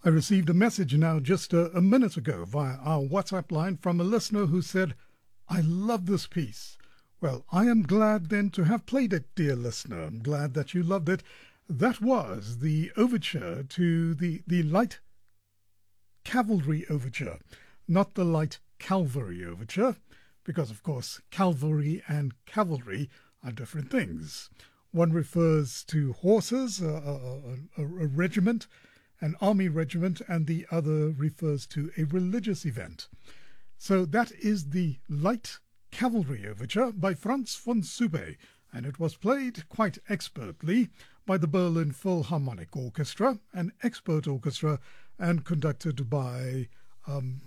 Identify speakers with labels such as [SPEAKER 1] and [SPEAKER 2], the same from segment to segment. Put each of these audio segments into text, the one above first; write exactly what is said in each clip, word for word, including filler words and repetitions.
[SPEAKER 1] I received a message now just a, a minute ago via our WhatsApp line from a listener who said, I love this piece. Well, I am glad then to have played it, dear listener. I'm glad that you loved it. That was the overture to the, the Light Cavalry Overture, not the Light Calvary Overture, because, of course, cavalry and cavalry are different things. One refers to horses, a, a, a, a regiment, an army regiment, and the other refers to a religious event. So that is the Light Cavalry Overture by Franz von Sube, and it was played quite expertly by the Berlin Philharmonic Orchestra, an expert orchestra, and conducted by um,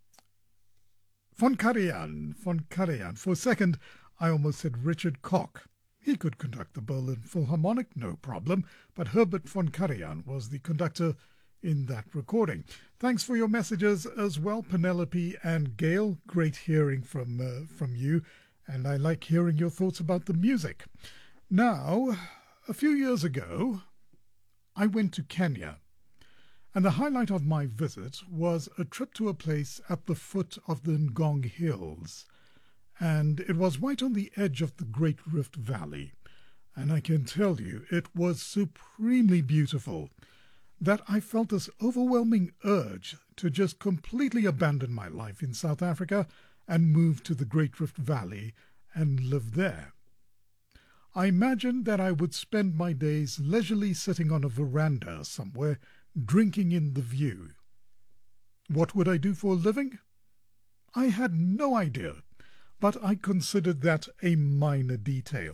[SPEAKER 1] von Karajan. Von Karajan. For a second, I almost said Richard Koch. He could conduct the Berlin Philharmonic, no problem, but Herbert von Karajan was the conductor in that recording. Thanks for your messages as well, Penelope and Gail. Great hearing from uh, from you, and I like hearing your thoughts about the music. Now, a few years ago, I went to Kenya, and the highlight of my visit was a trip to a place at the foot of the Ngong Hills, and it was right on the edge of the Great Rift Valley, and I can tell you it was supremely beautiful, that I felt this overwhelming urge to just completely abandon my life in South Africa and move to the Great Rift Valley and live there. I imagined that I would spend my days leisurely sitting on a veranda somewhere, drinking in the view. What would I do for a living? I had no idea, but I considered that a minor detail.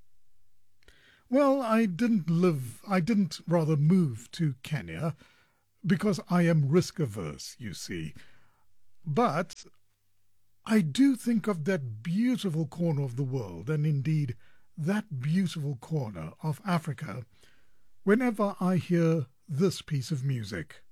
[SPEAKER 1] Well, I didn't live, I didn't rather move to Kenya because I am risk-averse, you see. But I do think of that beautiful corner of the world, and indeed that beautiful corner of Africa, whenever I hear this piece of music.